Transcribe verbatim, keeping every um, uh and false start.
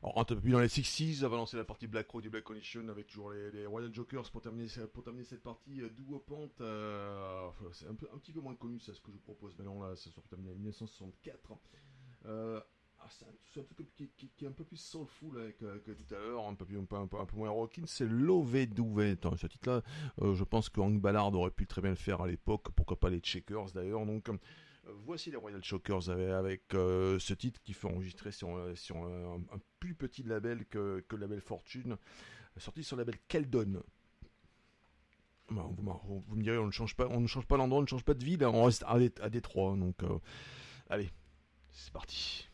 Alors, un peu plus dans les sixties, avant de lancer la partie Black Rock du Black Condition avec toujours les, les Royal Jokers pour terminer, pour terminer cette partie euh, doo-wopante. Euh, enfin, c'est un, peu, un petit peu moins connu, ça, ce que je propose maintenant là, ça sera terminé en dix-neuf cent soixante-quatre. Euh, ah, c'est un, c'est un truc qui, qui, qui est un peu plus soulful hein, que, que tout à l'heure, un peu, un peu, un peu, un peu moins rockin', c'est Lové Douvet. Ce titre-là, euh, je pense que Hank Ballard aurait pu très bien le faire à l'époque, pourquoi pas les Checkers d'ailleurs, donc... Euh, voici les Royal Chokers avec, avec euh, ce titre qui fait enregistrer sur, sur un, un plus petit label que, que le label Fortune, sorti sur le label Keldon. Bah, vous, vous me direz, on ne change pas, on ne change pas l'endroit, on ne change pas de ville, on reste à, à Détroit, donc euh, allez, c'est parti.